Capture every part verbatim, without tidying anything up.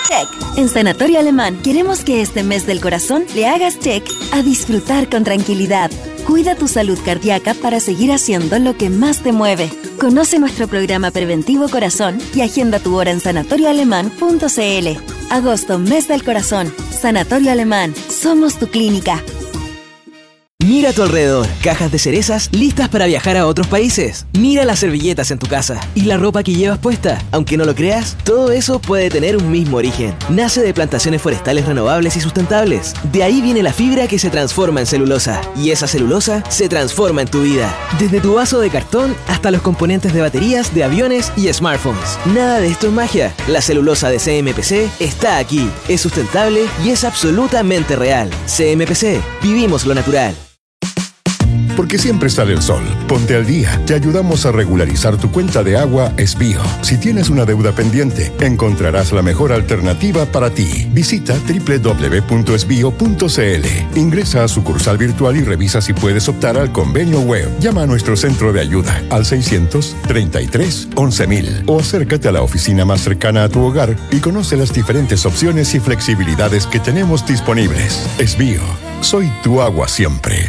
Check. En Sanatorio Alemán queremos que este mes del corazón le hagas check a disfrutar con tranquilidad. Cuida tu salud cardíaca para seguir haciendo lo que más te mueve. Conoce nuestro programa preventivo corazón y agenda tu hora en sanatorio alemán punto c l. Agosto, mes del corazón. Sanatorio Alemán. Somos tu clínica. Mira a tu alrededor, cajas de cerezas listas para viajar a otros países. Mira las servilletas en tu casa y la ropa que llevas puesta. Aunque no lo creas, todo eso puede tener un mismo origen. Nace de plantaciones forestales renovables y sustentables. De ahí viene la fibra que se transforma en celulosa. Y esa celulosa se transforma en tu vida. Desde tu vaso de cartón hasta los componentes de baterías, de aviones y smartphones. Nada de esto es magia. La celulosa de C M P C está aquí. Es sustentable y es absolutamente real. C M P C. Vivimos lo natural. Porque siempre sale el sol. Ponte al día. Te ayudamos a regularizar tu cuenta de agua Esbío. Si tienes una deuda pendiente, encontrarás la mejor alternativa para ti. Visita doble u doble u doble u punto esbío punto c l. Ingresa a sucursal virtual y revisa si puedes optar al convenio web. Llama a nuestro centro de ayuda al seiscientos treinta y tres once mil o acércate a la oficina más cercana a tu hogar y conoce las diferentes opciones y flexibilidades que tenemos disponibles. Esbío. Soy tu agua siempre.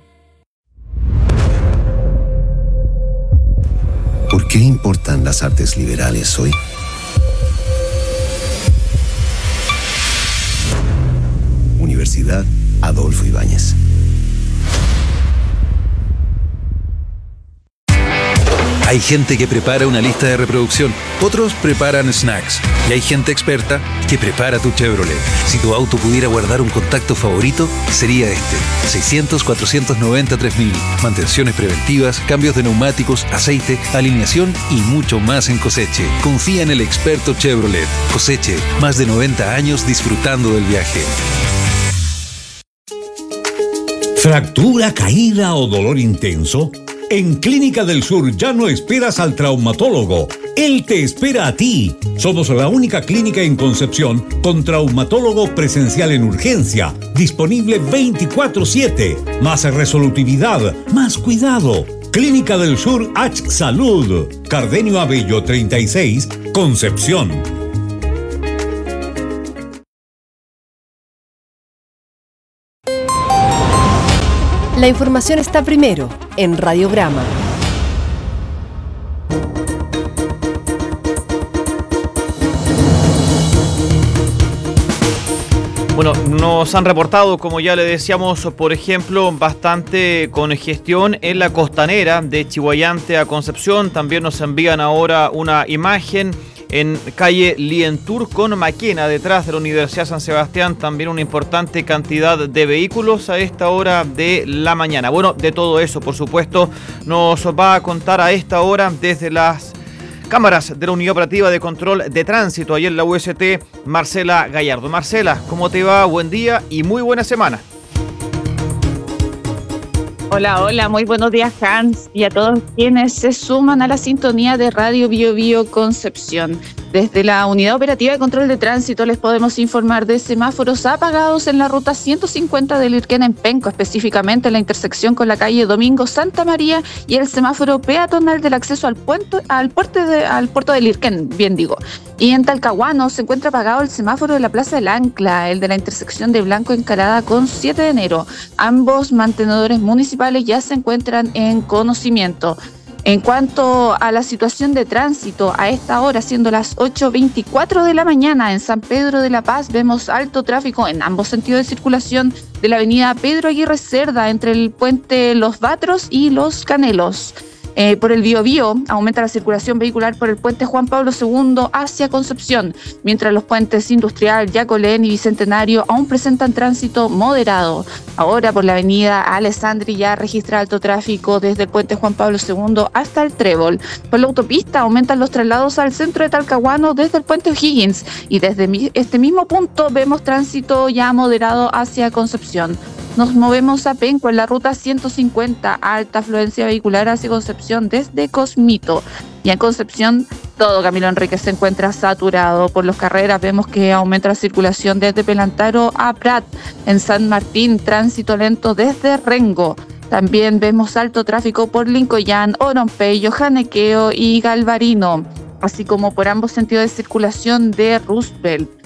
¿Por qué importan las artes liberales hoy? Universidad Adolfo Ibáñez. Hay gente que prepara una lista de reproducción, otros preparan snacks y hay gente experta que prepara tu Chevrolet. Si tu auto pudiera guardar un contacto favorito, sería este. seiscientos, cuatrocientos noventa, tres mil. Mantenciones preventivas, cambios de neumáticos, aceite, alineación y mucho más en Coseche. Confía en el experto Chevrolet. Coseche, más de noventa años disfrutando del viaje. ¿Fractura, caída o dolor intenso? En Clínica del Sur ya no esperas al traumatólogo. Él te espera a ti. Somos la única clínica en Concepción con traumatólogo presencial en urgencia, disponible veinticuatro siete. Más resolutividad, más cuidado. Clínica del Sur H Salud. Cardenio Abello treinta y seis, Concepción. La información está primero en Radiograma. Bueno, nos han reportado, como ya le decíamos, por ejemplo, bastante congestión en la costanera de Chihuayante a Concepción. También nos envían ahora una imagen en calle Lientur con Maquena, detrás de la Universidad San Sebastián, también una importante cantidad de vehículos a esta hora de la mañana. Bueno, de todo eso, por supuesto, nos va a contar a esta hora desde las cámaras de la Unidad Operativa de Control de Tránsito, ahí en la U S T, Marcela Gallardo. Marcela, ¿cómo te va? Buen día y muy buena semana. Hola, hola, muy buenos días, Hans, y a todos quienes se suman a la sintonía de Radio Bio Bio Concepción. Desde la Unidad Operativa de Control de Tránsito les podemos informar de semáforos apagados en la ruta ciento cincuenta del Irquén en Penco, específicamente en la intersección con la calle Domingo Santa María y el semáforo peatonal del acceso al puente, al puerto de, al puerto del Irquén, bien digo. Y en Talcahuano se encuentra apagado el semáforo de la Plaza del Ancla, el de la intersección de Blanco Encalada con siete de enero. Ambos mantenedores municipales ya se encuentran en conocimiento. En cuanto a la situación de tránsito, a esta hora, siendo las ocho veinticuatro de la mañana, en San Pedro de la Paz vemos alto tráfico en ambos sentidos de circulación de la avenida Pedro Aguirre Cerda, entre el puente Los Batros y Los Canelos. Eh, por el Biobío aumenta la circulación vehicular por el puente Juan Pablo segundo hacia Concepción, mientras los puentes Industrial, Yacolén y Bicentenario aún presentan tránsito moderado. Ahora por la avenida Alessandri ya registra alto tráfico desde el puente Juan Pablo segundo hasta el Trébol. Por la autopista aumentan los traslados al centro de Talcahuano desde el puente O'Higgins y desde este mismo punto vemos tránsito ya moderado hacia Concepción. Nos movemos a Penco en la ruta ciento cincuenta, alta afluencia vehicular hacia Concepción desde Cosmito. Y en Concepción, todo Camilo Enrique se encuentra saturado. Por los carreras vemos que aumenta la circulación desde Pelantaro a Prat. En San Martín, tránsito lento desde Rengo. También vemos alto tráfico por Lincoyán, Orompeyo, Janequeo y Galvarino, así como por ambos sentidos de circulación de Roosevelt.